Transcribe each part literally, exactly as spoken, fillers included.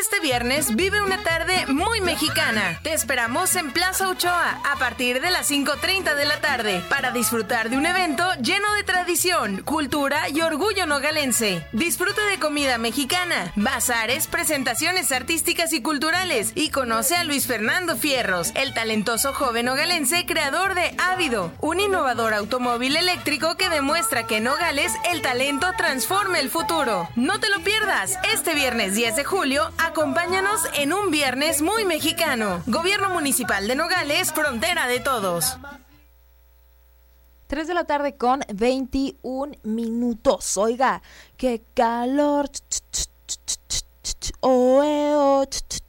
Este viernes vive una tarde muy mexicana. Te esperamos en Plaza Ochoa a partir de las cinco treinta de la tarde para disfrutar de un evento lleno de tradición, cultura y orgullo nogalense. Disfruta de comida mexicana, bazares, presentaciones artísticas y culturales y conoce a Luis Fernando Fierros, el talentoso joven nogalense creador de Ávido, un innovador automóvil eléctrico que demuestra que en Nogales el talento transforma el futuro. No te lo pierdas, este viernes diez de julio, acompáñanos en un viernes muy mexicano. Gobierno Municipal de Nogales, frontera de todos. tres de la tarde con veintiún minutos. Oiga, qué calor. Oh, eh, oh.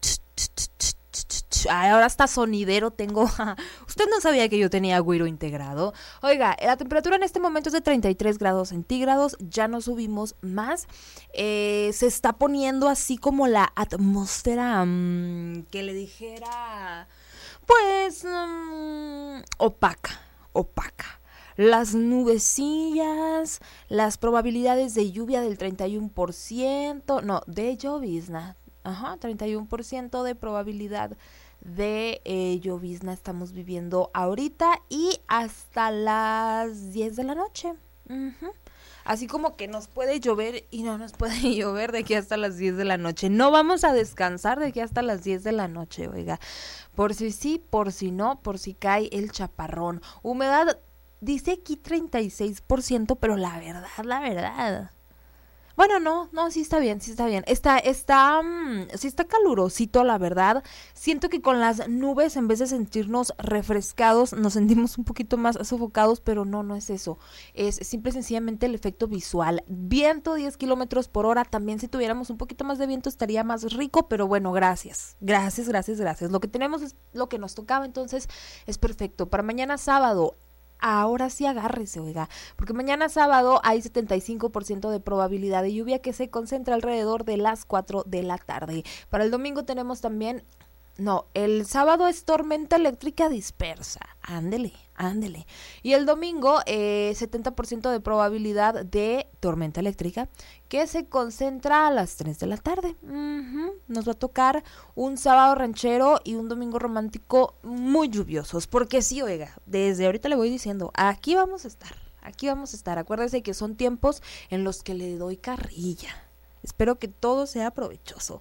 Ay, ahora hasta sonidero tengo. Usted no sabía que yo tenía güiro integrado. Oiga, la temperatura en este momento es de treinta y tres grados centígrados. Ya no subimos más. Eh, se está poniendo así como la atmósfera mmm, que le dijera, pues, mmm, opaca, opaca. Las nubecillas, las probabilidades de lluvia del treinta y uno por ciento, no, de llovizna, ajá, treinta y uno por ciento de probabilidad de eh, llovizna estamos viviendo ahorita y hasta las diez de la noche. Uh-huh. Así como que nos puede llover y no nos puede llover de aquí hasta las diez de la noche. No vamos a descansar de aquí hasta las diez de la noche, oiga. Por si sí, por si no, por si cae el chaparrón. Humedad, dice aquí treinta y seis por ciento, pero la verdad, la verdad. Bueno, no, no, sí está bien, sí está bien. Está, está, mmm, sí está calurosito, la verdad. Siento que con las nubes, en vez de sentirnos refrescados, nos sentimos un poquito más sofocados, pero no, no es eso. Es simple y sencillamente el efecto visual. Viento diez kilómetros por hora. También si tuviéramos un poquito más de viento estaría más rico, pero bueno, gracias. Gracias, gracias, gracias. Lo que tenemos es lo que nos tocaba, entonces es perfecto. Para mañana sábado, ahora sí agárrese, oiga, porque mañana sábado hay setenta y cinco por ciento de probabilidad de lluvia que se concentra alrededor de las cuatro de la tarde. Para el domingo tenemos también, no, el sábado es tormenta eléctrica dispersa, ándele, ándele. Y el domingo, eh, setenta por ciento de probabilidad de tormenta eléctrica que se concentra a las tres de la tarde. Uh-huh. Nos va a tocar un sábado ranchero y un domingo romántico muy lluviosos, porque sí, oiga, desde ahorita le voy diciendo, aquí vamos a estar, aquí vamos a estar. Acuérdese que son tiempos en los que le doy carrilla. Espero que todo sea provechoso.